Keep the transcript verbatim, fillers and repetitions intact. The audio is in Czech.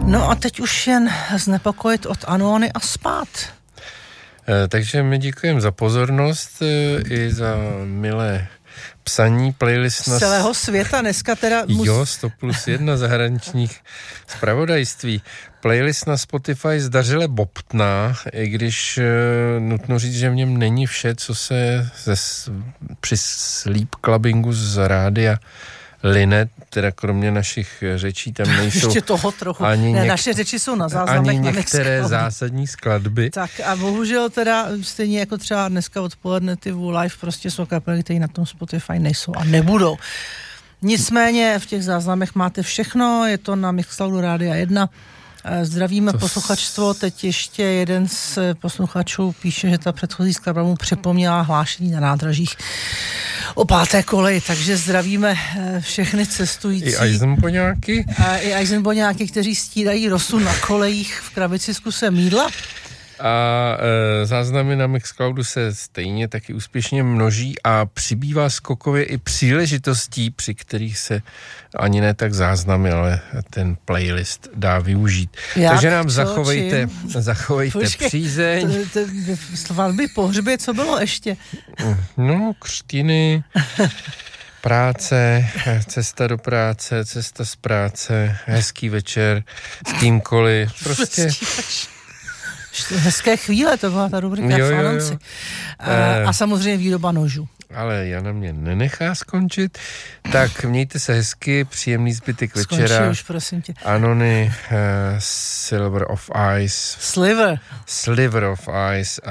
No a teď už jen znepokojit od Anony a spát. E, takže my děkujeme za pozornost e, i za milé psaní playlist na... Z celého světa dneska teda... Mus... Jo, sto plus jedna zahraničních zpravodajství. Playlist na Spotify zdařile bobtná, i když e, nutno říct, že v něm není vše, co se ze, při sleep clubbingu z rádia Linet, teda kromě našich řečí, tam nejsou... Ještě toho trochu. Ani ne, něk... naše řeči jsou na záznamech. Ani některé zásadní skladby. Tak a bohužel teda stejně jako třeba dneska odpoledne ty V-Live prostě jsou kapely, které na tom Spotify nejsou a nebudou. Nicméně v těch záznamech máte všechno, je to na Mixcloudu Rádia jedna. Zdravíme to posluchačstvo, teď ještě jeden z posluchačů píše, že ta předchozí skladba mu připomněla hlášení na nádražích o páté koleji, takže zdravíme všechny cestující. I Eisenboňáky. A i Eisenboňáky, kteří stírají rosu na kolejích v krabici s kusem mýdla. A e, záznamy na Mixcloudu se stejně taky úspěšně množí a přibývá skokově i příležitostí, při kterých se ani ne tak záznamy, ale ten playlist dá využít. Jak? Takže nám co, zachovejte, zachovejte Počkej, přízeň. Svatby, pohřby, co bylo ještě? No, křtiny, práce, cesta do práce, cesta z práce, hezký večer s kýmkoliv. Prostě... Hezké chvíle, to byla ta rubrika jo, v jo, Anonci. jo. A, a samozřejmě výroba nožů. Ale Jana mě nenechá skončit. Tak mějte se hezky, příjemný zbytek večera. Skončí už, prosím tě. Anony, uh, Silver of Ice. Sliver. Sliver of Ice.